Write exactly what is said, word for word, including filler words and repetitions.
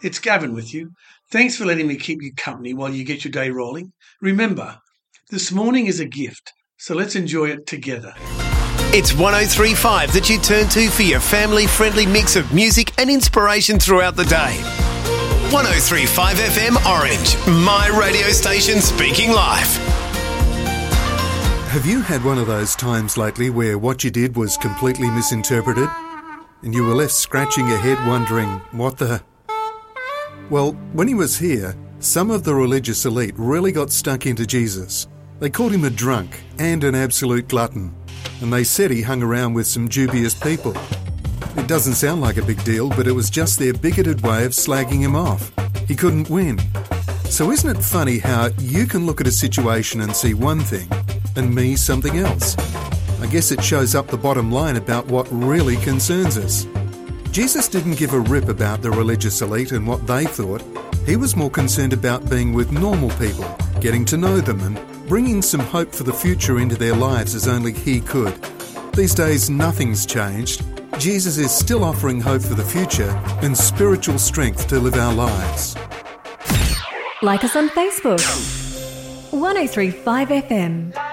It's Gavin with you. Thanks for letting me keep you company while you get your day rolling. Remember, this morning is a gift, so let's enjoy it together. It's one oh three point five that you turn to for your family-friendly mix of music and inspiration throughout the day. one oh three point five F M Orange, my radio station speaking live. Have you had one of those times lately where what you did was completely misinterpreted and you were left scratching your head wondering, what the... Well, when he was here, some of the religious elite really got stuck into Jesus. They called him a drunk and an absolute glutton, and they said he hung around with some dubious people. It doesn't sound like a big deal, but it was just their bigoted way of slagging him off. He couldn't win. So isn't it funny how you can look at a situation and see one thing, and me something else? I guess it shows up the bottom line about what really concerns us. Jesus didn't give a rip about the religious elite and what they thought. He was more concerned about being with normal people, getting to know them and bringing some hope for the future into their lives as only he could. These days, nothing's changed. Jesus is still offering hope for the future and spiritual strength to live our lives. Like us on Facebook. one oh three point five F M.